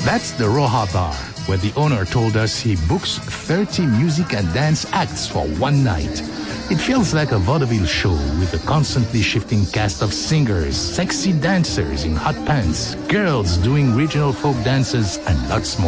That's the Roja Bar, where the owner told us he books 30 music and dance acts for one night. It feels like a vaudeville show with a constantly shifting cast of singers, sexy dancers in hot pants, girls doing regional folk dances, and lots more.